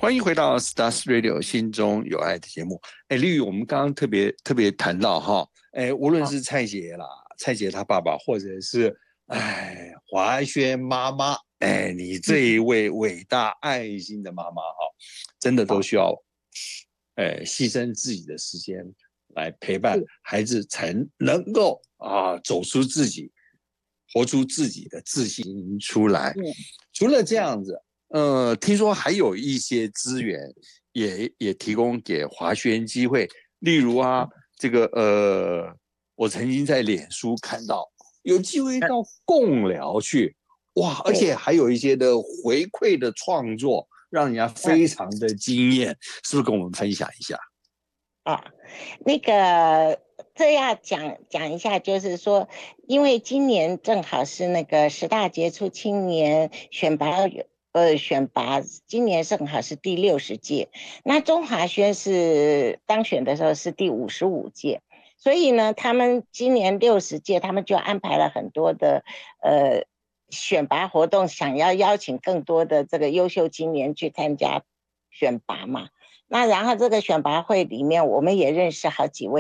欢迎回到 Stars Radio 心中有爱的节目。丽宇，我们刚刚特别谈到哈，无论是蔡姐啦，蔡姐她爸爸，或者是华轩妈妈，你这一位伟大爱心的妈妈哈，真的都需要牺牲自己的时间来陪伴孩子，才能够走出自己，活出自己的自信出来。除了这样子。听说还有一些资源也提供给华轩机会，例如这个我曾经在脸书看到有机会到共疗去，哇，而且还有一些的回馈的创作，让人家非常的惊艳，是不是跟我们分享一下？ 那个这要讲一下，就是说，因为今年正好是那个10大杰出青年选拔，今年正好是第60届，那中华轩是当选的时候是第55届，所以呢，他们今年60届，他们就安排了很多的选拔活动，想要邀请更多的这个优秀青年去参加选拔嘛。那然后这个选拔会里面，我们也认识好几位。